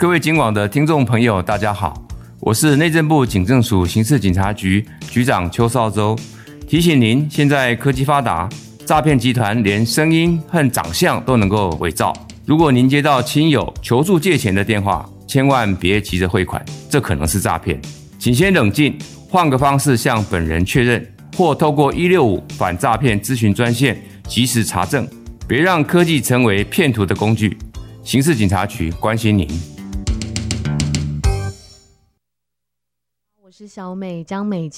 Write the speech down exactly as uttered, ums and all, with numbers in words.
各位警网的听众朋友，大家好，我是内政部警政署刑事警察局局长邱少洲。提醒您，现在科技发达，诈骗集团连声音和长相都能够伪造。如果您接到亲友求助借钱的电话，千万别急着汇款，这可能是诈骗。请先冷静，换个方式向本人确认，或透过一六五反诈骗咨询专线及时查证，别让科技成为骗徒的工具。刑事警察局关心您。 我是小美张美